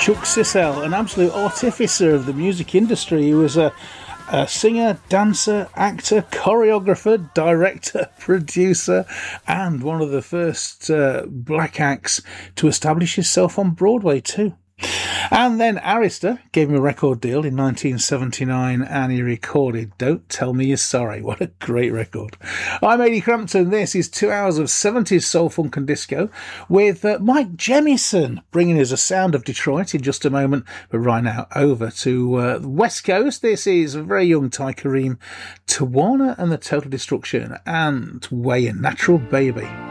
Chuck Sissel, an absolute artificer of the music industry. He was a singer, dancer, actor, choreographer, director, producer, and one of the first black acts to establish himself on Broadway too. And then Arista gave him a record deal in 1979 and he recorded Don't Tell Me You're Sorry. What a great record. I'm Ady Crampton. This is 2 hours of 70s soul, funk and disco with Mike Jemison bringing us a sound of Detroit in just a moment. But right now over to the West Coast. This is a very young Ty Kareem, Tawana and the Total Destruction and Way a Natural Baby.